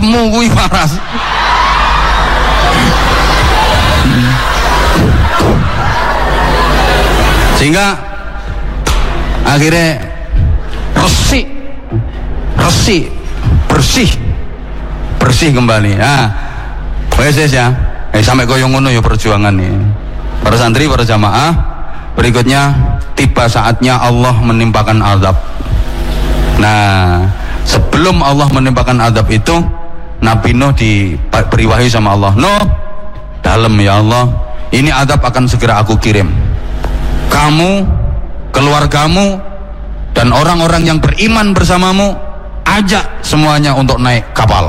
Kemu kuwi waras. Sehingga akhirnya resik, bersih kembali. Nah, wes ya. Sampai koyo ngono ya perjuangan nih. Para santri, para jamaah, berikutnya tiba saatnya Allah menimpakan azab. Nah, sebelum Allah menimpakan azab itu, Nabi Nuh diberi wahyu sama Allah. Nuh, dalam ya Allah, ini azab akan segera aku kirim. Kamu, keluargamu, dan orang-orang yang beriman bersamamu, ajak semuanya untuk naik kapal.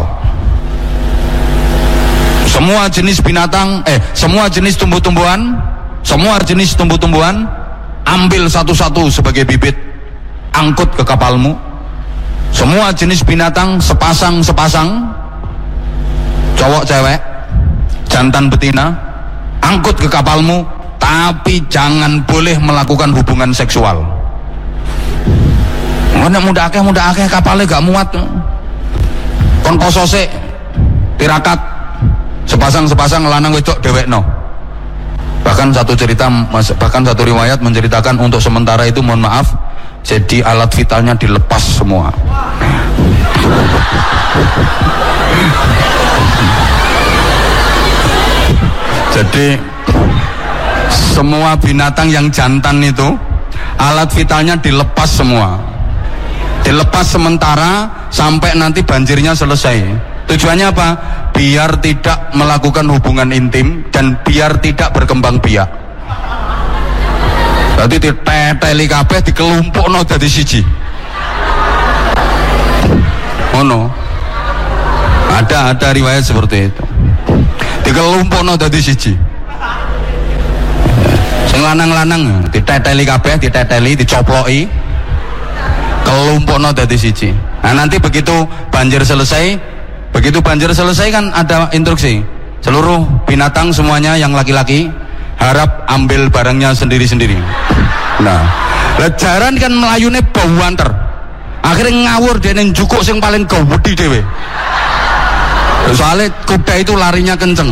Semua jenis binatang, semua jenis tumbuh-tumbuhan, ambil satu-satu sebagai bibit, angkut ke kapalmu. Semua jenis binatang sepasang-sepasang, cowok cewek, jantan betina, angkut ke kapalmu, tapi jangan boleh melakukan hubungan seksual. Nek muda akeh kapalnya gak muat. Kon posose tirakat sepasang lanang wedok dhewekno. Bahkan satu riwayat menceritakan untuk sementara itu, mohon maaf, jadi alat vitalnya dilepas semua. Jadi semua binatang yang jantan itu alat vitalnya dilepas semua. Dilepas sementara sampai nanti banjirnya selesai. Tujuannya apa? Biar tidak melakukan hubungan intim dan biar tidak berkembang biak. Berarti diteteli kabeh dikelumpukno dadi siji. Ono. Ada riwayat seperti itu. Dikelumpukno dadi siji. Sing lanang-lanang diteteli kabeh, dicoploki. Kelumpukno dadi siji. Nah, nanti begitu banjir selesai kan ada instruksi. Seluruh binatang semuanya yang laki-laki harap ambil barangnya sendiri-sendiri. Nah, lejaran kan melayune bau wanter. Akhirnya ngawur dene njukuk sing paling gawedi dhewe. Soalnya kuda itu larinya kenceng.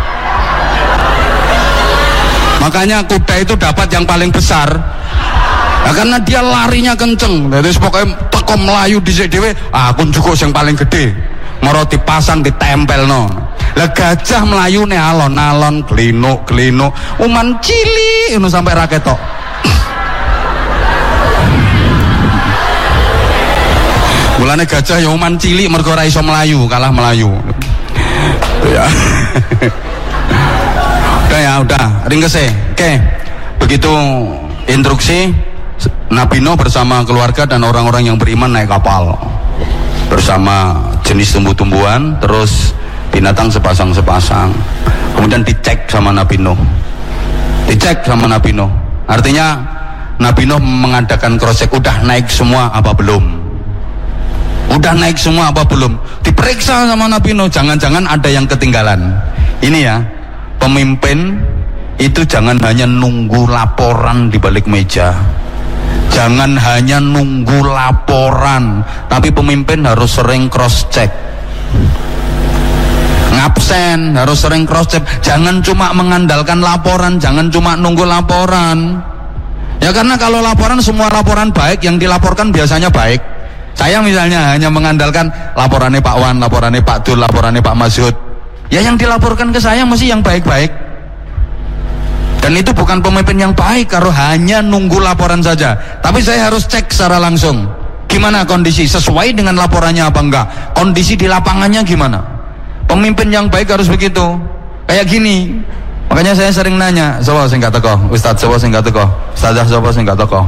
Makanya kuda itu dapat yang paling besar. Nah, karena dia larinya kenceng, jadi pokoknya teko melayu dhisik dhewe, aku njukuk sing paling gede. Moro dipasang ditempel no. Lah gajah melayu ne alon-alon, glinuk, uman cilik ngono sampai ra ketok. Mulane gajah ya uman cilik mergo ora iso melayu, kalah melayu. Ya. Udah, ringkese. Oke. Begitu instruksi, Nabi Nuh bersama keluarga dan orang-orang yang beriman naik kapal bersama jenis tumbuh-tumbuhan, terus binatang sepasang-sepasang. Kemudian dicek sama Nabi Nuh. Artinya Nabi Nuh mengadakan cross check, udah naik semua apa belum? Diperiksa sama Nabi Nuh, jangan-jangan ada yang ketinggalan. Ini ya, pemimpin itu jangan hanya nunggu laporan di balik meja. Jangan hanya nunggu laporan, tapi pemimpin harus sering cross check. Ngabsen harus sering cross check. Jangan cuma mengandalkan laporan, jangan cuma nunggu laporan. Ya karena kalau laporan, semua laporan baik, yang dilaporkan biasanya baik. Saya misalnya hanya mengandalkan laporannya Pak Wan, laporannya Pak Dul, laporannya Pak Masud. Ya yang dilaporkan ke saya mesti yang baik-baik. Dan itu bukan pemimpin yang baik kalau hanya nunggu laporan saja. Tapi saya harus cek secara langsung. Gimana kondisi? Sesuai dengan laporannya apa enggak? Kondisi di lapangannya gimana? Pemimpin yang baik harus begitu. Kayak gini. Makanya saya sering nanya, sapa sing gak teko? Ustaz sapa sing gak teko? Ustazah sapa sing gak teko?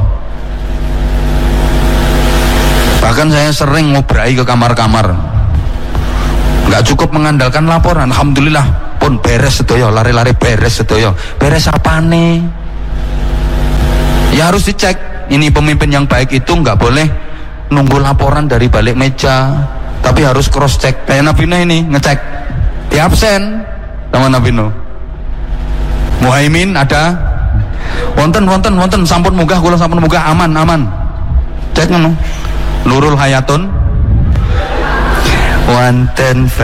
Bahkan saya sering ngobrai ke kamar-kamar. Enggak cukup mengandalkan laporan. Alhamdulillah pun beres sedaya, lari-lari beres sedaya. Beres apane? Ya harus dicek. Ini pemimpin yang baik itu nggak boleh nunggu laporan dari balik meja, tapi harus cross check. Kayak Nabi Nuh ini ngecek di absen sama Nabi Nuh. Muhaimin ada, wonten sampun munggah, kula sampun munggah, aman. Cek ngono. Nurul Hayatun wonten